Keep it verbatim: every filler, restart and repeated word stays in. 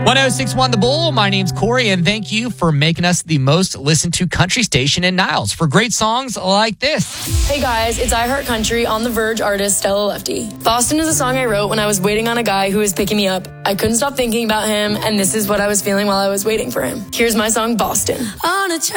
one oh six point one The Bull. My name's Corey, and thank you for making us the most listened to country station in Niles for great songs like this. Hey guys, it's I Heart Country on the Verge artist Stella Lefty. Boston is a song I wrote when I was waiting on a guy who was picking me up. I couldn't stop thinking about him, and this is what I was feeling while I was waiting for him. Here's my song, Boston. On a